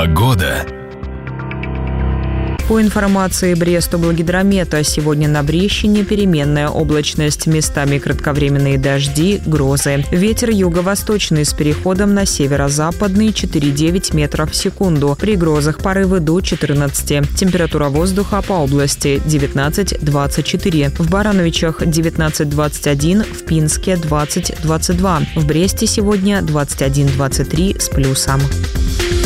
Погода. По информации Брестоблгидромета, сегодня на Брещине переменная облачность, местами кратковременные дожди, грозы. Ветер юго-восточный с переходом на северо-западный 4,9 метров в секунду. При грозах порывы до 14. Температура воздуха по области 19-24. В Барановичах 19-21, в Пинске 20-22. В Бресте сегодня 21-23 с плюсом.